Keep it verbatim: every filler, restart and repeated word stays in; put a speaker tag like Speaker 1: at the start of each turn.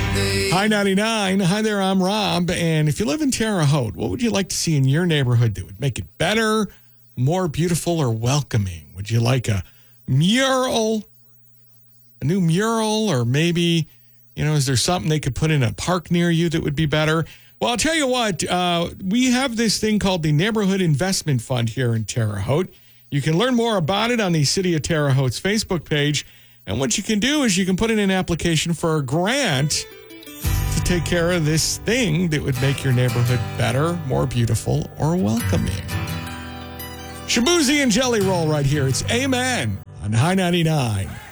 Speaker 1: Hi ninety-nine. Hi there, I'm Rob. And if you live in Terre Haute, what would you like to see in your neighborhood that would make it better, more beautiful, or welcoming? Would you like a mural, a new mural, or maybe, you know, is there something they could put in a park near you that would be better? Well, I'll tell you what, uh, we have this thing called the Neighborhood Investment Fund here in Terre Haute. You can learn more about it on the City of Terre Haute's Facebook page. And what you can do is you can put in an application for a grant to take care of this thing that would make your neighborhood better, more beautiful, or welcoming. Shaboozey and Jelly Roll right here. It's Amen on High ninety-nine.